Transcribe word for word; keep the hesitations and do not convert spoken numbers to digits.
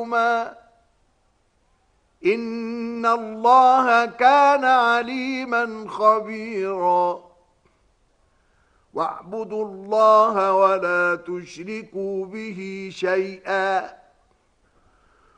بينهما إن الله كان عليما خبيرا واعبدوا الله ولا تشركوا به شيئا